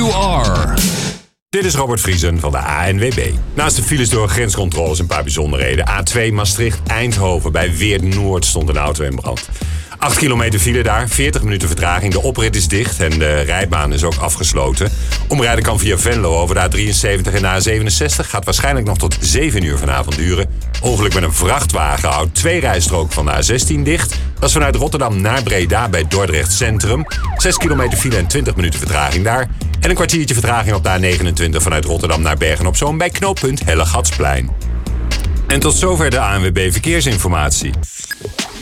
you are. Dit is Robert Vriesen van de ANWB. Naast de files door grenscontroles een paar bijzonderheden. A2 Maastricht-Eindhoven. Bij Weert-Noord stond een auto in brand. 8 kilometer file daar, 40 minuten vertraging. De oprit is dicht en de rijbaan is ook afgesloten. Omrijden kan via Venlo over de A73 en de A67. Gaat waarschijnlijk nog tot 7 uur vanavond duren. Ongeluk met een vrachtwagen houdt 2 rijstroken van de A16 dicht. Dat is vanuit Rotterdam naar Breda bij Dordrecht Centrum. 6 kilometer file en 20 minuten vertraging daar. En een kwartiertje vertraging op de A29 vanuit Rotterdam naar Bergen-op-Zoom bij knooppunt Hellegatsplein. En tot zover de ANWB Verkeersinformatie.